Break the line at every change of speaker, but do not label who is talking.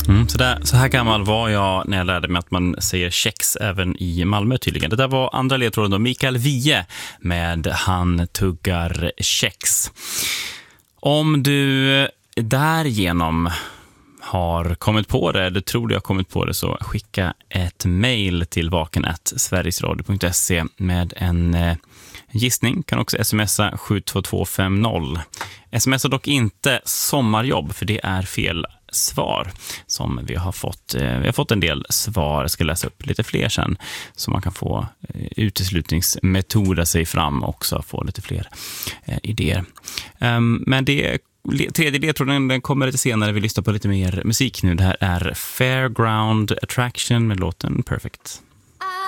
Så här gammal var jag när jag lärde mig att man säger kex även i Malmö tydligen. Det där var andra ledtråden då, Mikael Wiehe med Han tuggar kex. Om du därigenom har kommit på det, eller tror du har kommit på det, så skicka ett mejl till vaken@sverigesradio.se med en gissning. Kan också smsa 72250. Smsa dock inte sommarjobb, för det är fel svar som vi har fått. Vi har fått en del svar. Jag ska läsa upp lite fler sen så man kan få uteslutningsmetoda sig fram också, få lite fler idéer. Men tredje ledtråden, den kommer lite senare. Vi lyssnar på lite mer musik nu. Det här är Fairground Attraction med låten Perfect.